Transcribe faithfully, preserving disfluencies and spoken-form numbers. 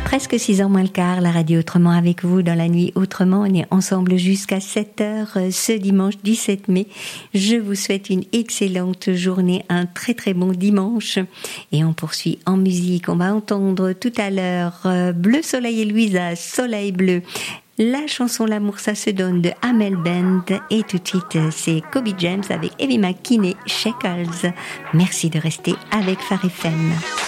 presque six heures moins le quart, la radio Autrement avec vous dans la nuit Autrement. On est ensemble jusqu'à sept heures ce dimanche dix-sept mai. Je vous souhaite une excellente journée, un très très bon dimanche. Et on poursuit en musique. On va entendre tout à l'heure euh, Bleu Soleil et Louisa, Soleil Bleu. La chanson L'amour ça se donne de Amel Bent. Et tout de suite, c'est Kobe James avec Evie McKinney, Shekels. Merci de rester avec Phare F M.